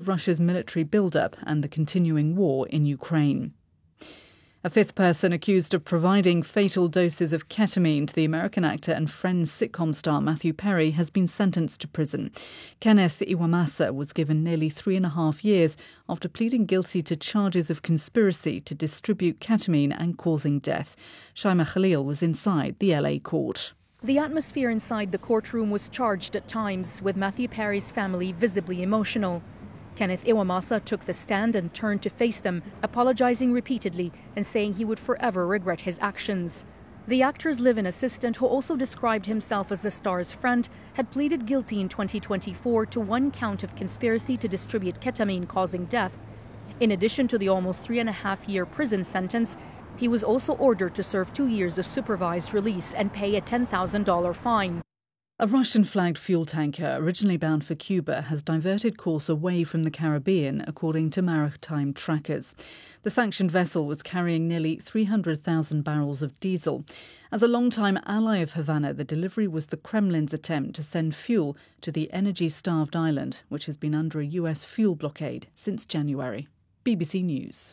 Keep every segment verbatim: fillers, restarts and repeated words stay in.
of Russia's military build-up and the continuing war in Ukraine. A fifth person accused of providing fatal doses of ketamine to the American actor and Friends sitcom star Matthew Perry has been sentenced to prison. Kenneth Iwamasa was given nearly three and a half years after pleading guilty to charges of conspiracy to distribute ketamine and causing death. Shaima Khalil was inside the L A court. The atmosphere inside the courtroom was charged at times, with Matthew Perry's family visibly emotional. Kenneth Iwamasa took the stand and turned to face them, apologizing repeatedly and saying he would forever regret his actions. The actor's live-in assistant, who also described himself as the star's friend, had pleaded guilty in twenty twenty-four to one count of conspiracy to distribute ketamine causing death. In addition to the almost three and a half year prison sentence, he was also ordered to serve two years of supervised release and pay a ten thousand dollars fine. A Russian-flagged fuel tanker originally bound for Cuba has diverted course away from the Caribbean, according to maritime trackers. The sanctioned vessel was carrying nearly three hundred thousand barrels of diesel. As a long-time ally of Havana, the delivery was the Kremlin's attempt to send fuel to the energy-starved island, which has been under a U S fuel blockade since January. B B C News.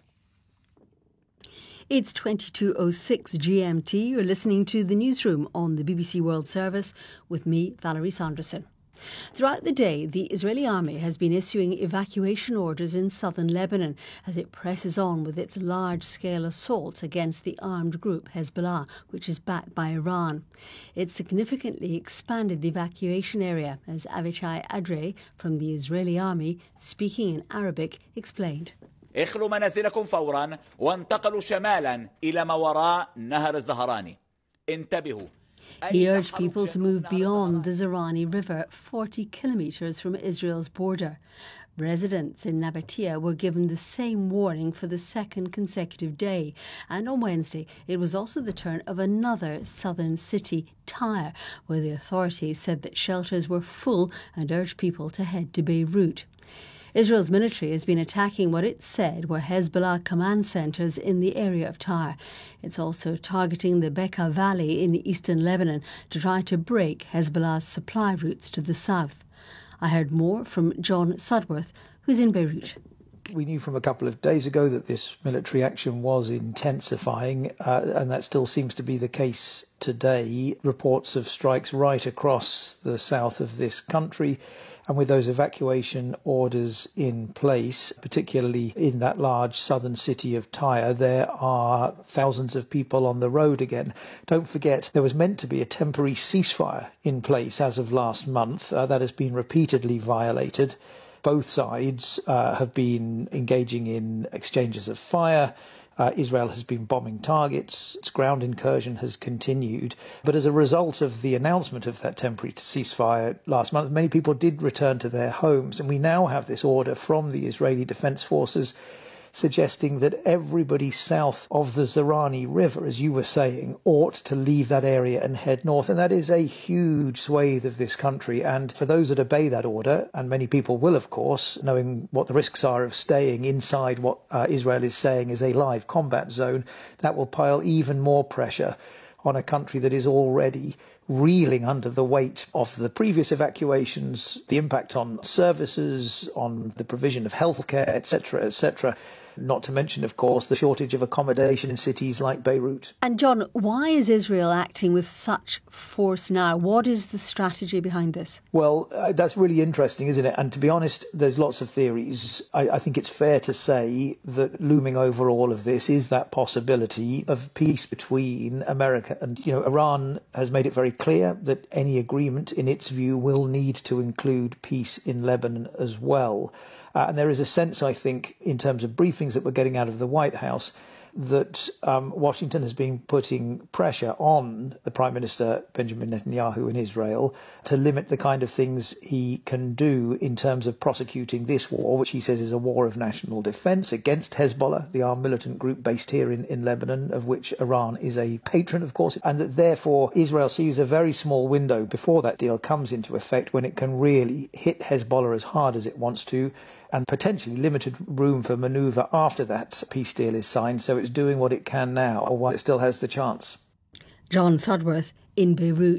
It's twenty-two oh six G M T. You're listening to the newsroom on the B B C World Service with me, Valerie Sanderson. Throughout the day, the Israeli army has been issuing evacuation orders in southern Lebanon as it presses on with its large-scale assault against the armed group Hezbollah, which is backed by Iran. It significantly expanded the evacuation area, as Avichai Adre from the Israeli army, speaking in Arabic, explained. اخلوا منازلكم فورا وانتقلوا شمالا إلى ما وراء نهر الزهراني. انتبهوا. He urged people to move beyond the Zahrani River, forty kilometres from Israel's border. Residents in Nabatea were given the same warning for the second consecutive day. And on Wednesday, it was also the turn of another southern city, Tyre, where the authorities said that shelters were full and urged people to head to Beirut. Israel's military has been attacking what it said were Hezbollah command centres in the area of Tyre. It's also targeting the Bekaa Valley in eastern Lebanon to try to break Hezbollah's supply routes to the south. I heard more from John Sudworth, who's in Beirut. We knew from a couple of days ago that this military action was intensifying, uh, and that still seems to be the case today. Reports of strikes right across the south of this country. And with those evacuation orders in place, particularly in that large southern city of Tyre, there are thousands of people on the road again. Don't forget, there was meant to be a temporary ceasefire in place as of last month. Uh, that has been repeatedly violated. Both sides uh, have been engaging in exchanges of fire. Uh, Israel has been bombing targets. Its ground incursion has continued. But as a result of the announcement of that temporary ceasefire last month, many people did return to their homes. And we now have this order from the Israeli Defense Forces suggesting that everybody south of the Zahrani River, as you were saying, ought to leave that area and head north. And that is a huge swathe of this country. And for those that obey that order, and many people will, of course, knowing what the risks are of staying inside what uh, Israel is saying is a live combat zone, that will pile even more pressure on a country that is already reeling under the weight of the previous evacuations, the impact on services, on the provision of healthcare, et cetera, et cetera. Not to mention, of course, the shortage of accommodation in cities like Beirut. And John, why is Israel acting with such force now? What is the strategy behind this? Well, uh, that's really interesting, isn't it? And to be honest, there's lots of theories. I, I think it's fair to say that looming over all of this is that possibility of peace between America and, you know, Iran has made it very clear that any agreement, in its view, will need to include peace in Lebanon as well. Uh, and there is a sense, I think, in terms of briefings that we're getting out of the White House, that um, Washington has been putting pressure on the Prime Minister Benjamin Netanyahu in Israel to limit the kind of things he can do in terms of prosecuting this war, which he says is a war of national defense against Hezbollah, the armed militant group based here in, in Lebanon, of which Iran is a patron, of course, and that therefore Israel sees a very small window before that deal comes into effect when it can really hit Hezbollah as hard as it wants to, and potentially limited room for manoeuvre after that peace deal is signed, so it's doing what it can now while it still has the chance. John Sudworth in Beirut.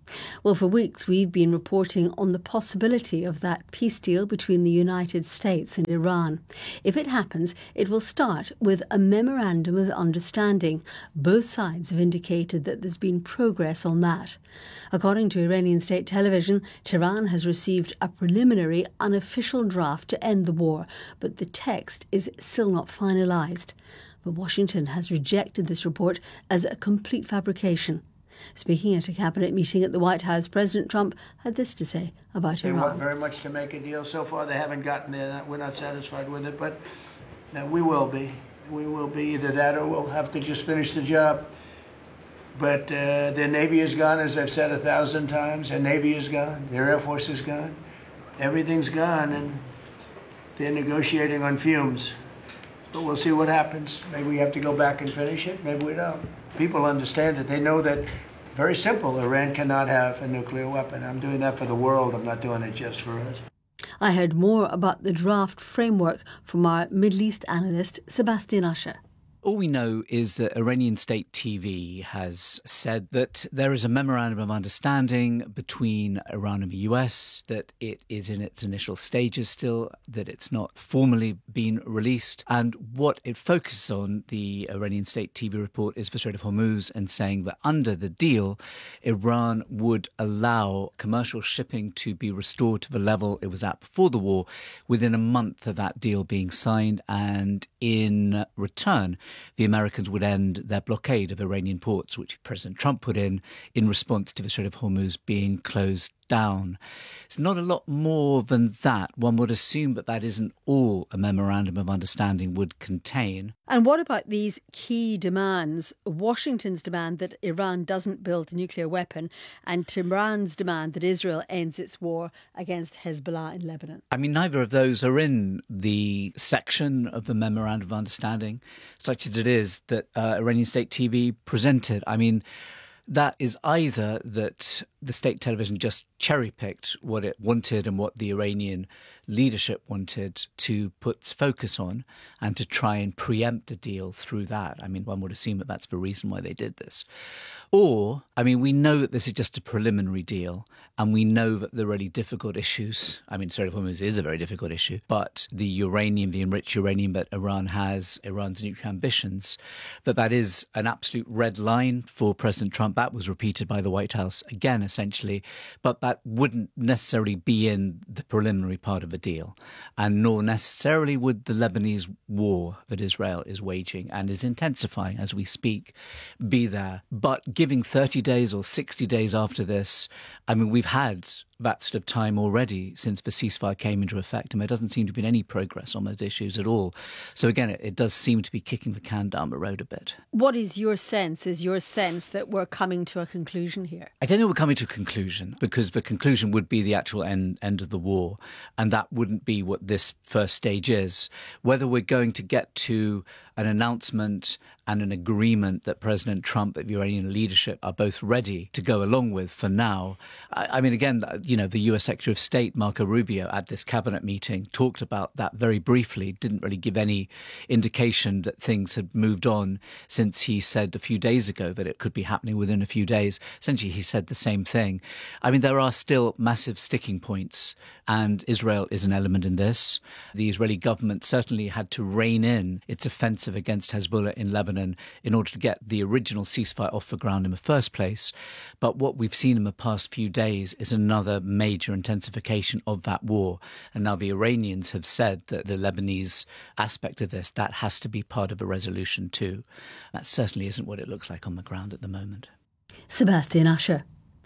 Well, for weeks we've been reporting on the possibility of that peace deal between the United States and Iran. If it happens, it will start with a memorandum of understanding. Both sides have indicated that there's been progress on that. According to Iranian state television, Tehran has received a preliminary unofficial draft to end the war, but the text is still not finalised. But Washington has rejected this report as a complete fabrication. Speaking at a cabinet meeting at the White House, President Trump had this to say about Iran. They Iran. want very much to make a deal. So far, they haven't gotten there. We're not satisfied with it, but uh, we will be. We will be either that or we'll have to just finish the job. But uh, their Navy is gone, as I've said a thousand times. Their Navy is gone. Their Air Force is gone. Everything's gone, and they're negotiating on fumes. But we'll see what happens. Maybe we have to go back and finish it. Maybe we don't. People understand it. They know that, very simple, Iran cannot have a nuclear weapon. I'm doing that for the world. I'm not doing it just for us. I heard more about the draft framework from our Middle East analyst, Sebastian Usher. All we know is that Iranian state T V has said that there is a memorandum of understanding between Iran and the U S, that it is in its initial stages still, that it's not formally been released. And what it focuses on, the Iranian state T V report, is the Strait of Hormuz, and saying that under the deal, Iran would allow commercial shipping to be restored to the level it was at before the war within a month of that deal being signed. And in return, the Americans would end their blockade of Iranian ports, which President Trump put in in response to the Strait of Hormuz being closed down. It's not a lot more than that. One would assume that that isn't all a memorandum of understanding would contain. And what about these key demands? Washington's demand that Iran doesn't build a nuclear weapon, and Tehran's demand that Israel ends its war against Hezbollah in Lebanon. I mean, neither of those are in the section of the memorandum of understanding, such as it is that uh, Iranian state T V presented. I mean, that is either that the state television just cherry-picked what it wanted and what the Iranian leadership wanted to put focus on, and to try and preempt a deal through that. I mean, one would assume that that's the reason why they did this. Or, I mean, we know that this is just a preliminary deal, and we know that the really difficult issues, I mean, Strait of Hormuz is a very difficult issue, but the uranium, the enriched uranium that Iran has, Iran's nuclear ambitions, that that is an absolute red line for President Trump. That was repeated by the White House again, essentially, but that wouldn't necessarily be in the preliminary part of the deal, and nor necessarily would the Lebanese war that Israel is waging and is intensifying as we speak be there. But giving thirty days or sixty days after this, I mean, we've had that sort of time already since the ceasefire came into effect, and there doesn't seem to have been any progress on those issues at all. So again, it, it does seem to be kicking the can down the road a bit. What is your sense? Is your sense that we're coming to a conclusion here? I don't think we're coming to a conclusion, because the conclusion would be the actual end, end of the war, and that wouldn't be what this first stage is. Whether we're going to get to an announcement and an agreement that President Trump and the Iranian leadership are both ready to go along with for now. I, I mean, again, you know, the U S Secretary of State, Marco Rubio, at this cabinet meeting talked about that very briefly, didn't really give any indication that things had moved on since he said a few days ago that it could be happening within a few days. Essentially, he said the same thing. I mean, there are still massive sticking points, and Israel is an element in this. The Israeli government certainly had to rein in its offensive against Hezbollah in Lebanon in order to get the original ceasefire off the ground in the first place. But what we've seen in the past few days is another major intensification of that war. And now the Iranians have said that the Lebanese aspect of this, that has to be part of a resolution too. That certainly isn't what it looks like on the ground at the moment. Sebastian Usher.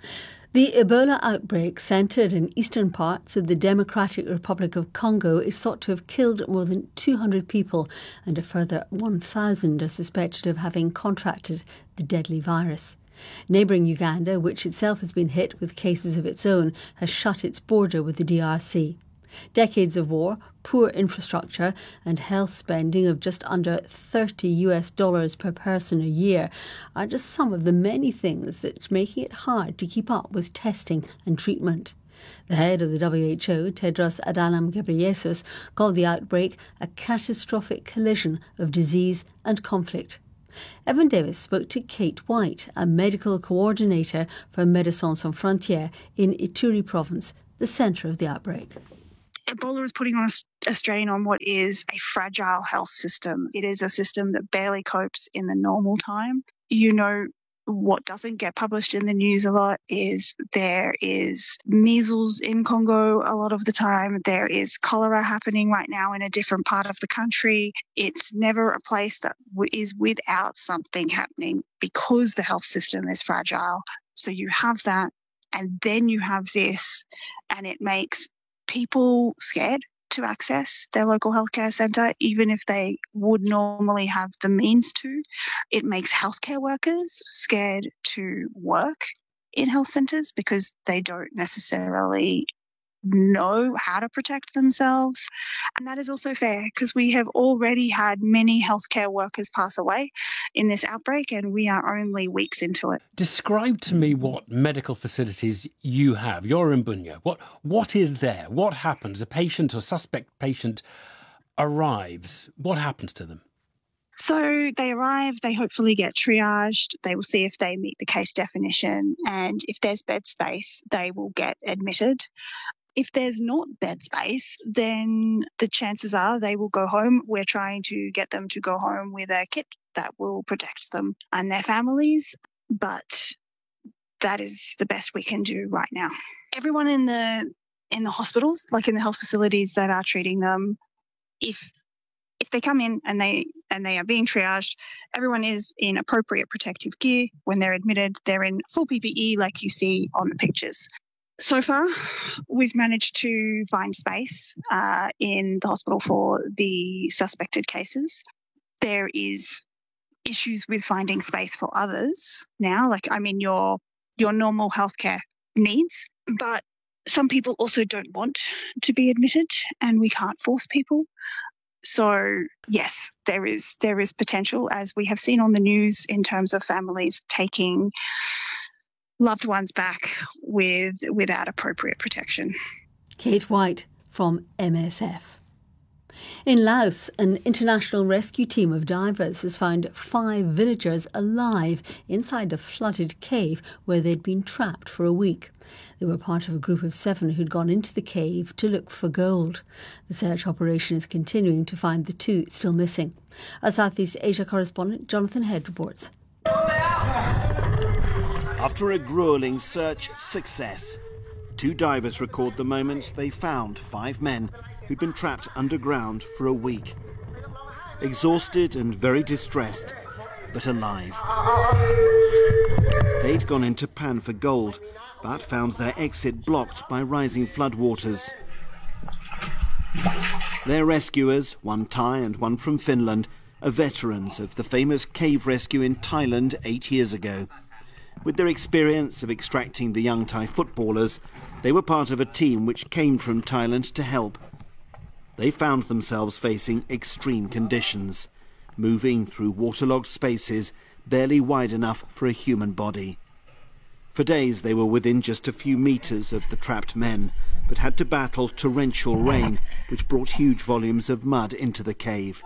The Ebola outbreak, centred in eastern parts of the Democratic Republic of Congo, is thought to have killed more than two hundred people, and a further one thousand are suspected of having contracted the deadly virus. Neighbouring Uganda, which itself has been hit with cases of its own, has shut its border with the D R C. Decades of war, poor infrastructure and health spending of just under thirty US dollars per person a year are just some of the many things that's making it hard to keep up with testing and treatment. The head of the W H O, Tedros Adhanom Ghebreyesus, called the outbreak a catastrophic collision of disease and conflict. Evan Davis spoke to Kate White, a medical coordinator for Médecins Sans Frontières in Ituri province, the centre of the outbreak. Ebola is putting on a, a strain on what is a fragile health system. It is a system that barely copes in the normal time. You know, what doesn't get published in the news a lot is there is measles in Congo a lot of the time. There is cholera happening right now in a different part of the country. It's never a place that w- is without something happening because the health system is fragile. So you have that, and then you have this, and it makes people scared to access their local healthcare centre, even if they would normally have the means to. It makes healthcare workers scared to work in health centres because they don't necessarily know how to protect themselves. And that is also fair because we have already had many healthcare workers pass away in this outbreak, and we are only weeks into it. Describe to me what medical facilities you have. You're in Bunia. What What is there? What happens? A patient or suspect patient arrives. What happens to them? So they arrive, they hopefully get triaged, they will see if they meet the case definition, and if there's bed space, they will get admitted. If there's not bed space, then the chances are they will go home. We're trying to get them to go home with a kit that will protect them and their families, but that is the best we can do right now. Everyone in the in the hospitals, like in the health facilities that are treating them, if if they come in and they and they are being triaged, everyone is in appropriate protective gear. When they're admitted, they're in full P P E like you see on the pictures. So far, we've managed to find space uh, in the hospital for the suspected cases. There is issues with finding space for others now, like, I mean, your your normal healthcare needs. But some people also don't want to be admitted, and we can't force people. So, yes, there is there is potential, as we have seen on the news, in terms of families taking loved ones back with without appropriate protection. Kate White from M S F. In Laos, an international rescue team of divers has found five villagers alive inside a flooded cave where they'd been trapped for a week. They were part of a group of seven who'd gone into the cave to look for gold. The search operation is continuing to find the two still missing. Our Southeast Asia correspondent Jonathan Head reports. After a gruelling search success, two divers record the moment they found five men who'd been trapped underground for a week. Exhausted and very distressed, but alive. They'd gone into Pan for gold, but found their exit blocked by rising floodwaters. Their rescuers, one Thai and one from Finland, are veterans of the famous cave rescue in Thailand eight years ago. With their experience of extracting the young Thai footballers, they were part of a team which came from Thailand to help. They found themselves facing extreme conditions, moving through waterlogged spaces barely wide enough for a human body. For days they were within just a few metres of the trapped men, but had to battle torrential rain, which brought huge volumes of mud into the cave.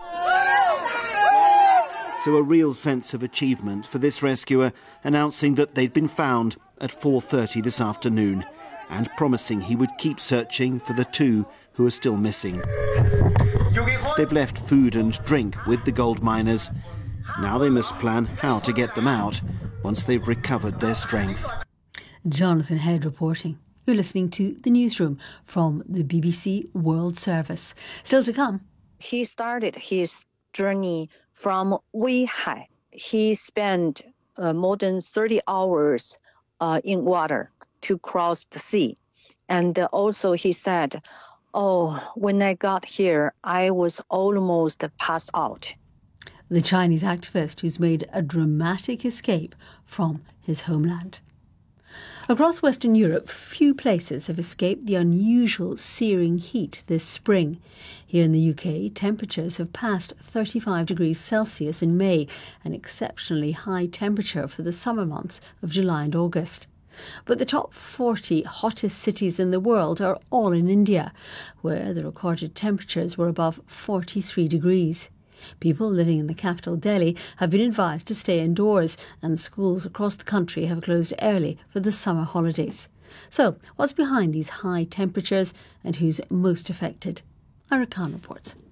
So a real sense of achievement for this rescuer, announcing that they'd been found at four thirty this afternoon and promising he would keep searching for the two who are still missing. They've left food and drink with the gold miners. Now they must plan how to get them out once they've recovered their strength. Jonathan Head reporting. You're listening to The Newsroom from the B B C World Service. Still to come. He started his journey from Weihai. He spent uh, more than thirty hours uh, in water to cross the sea. And uh, also he said, oh, when I got here, I was almost passed out. The Chinese activist who's made a dramatic escape from his homeland. Across Western Europe, few places have escaped the unusual searing heat this spring. Here in the U K, temperatures have passed thirty-five degrees Celsius in May, an exceptionally high temperature for the summer months of July and August. But the top forty hottest cities in the world are all in India, where the recorded temperatures were above forty-three degrees. People living in the capital, Delhi, have been advised to stay indoors, and schools across the country have closed early for the summer holidays. So, what's behind these high temperatures and who's most affected? Ira Khan reports.